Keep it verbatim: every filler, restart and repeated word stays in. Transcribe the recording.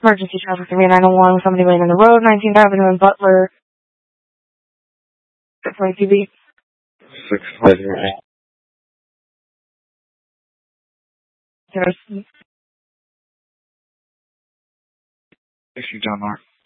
Emergency traffic three nine oh one, somebody laying in the road, nineteenth Avenue in Butler. six twenty-two B. six twenty-two B. There's Issue John Mark.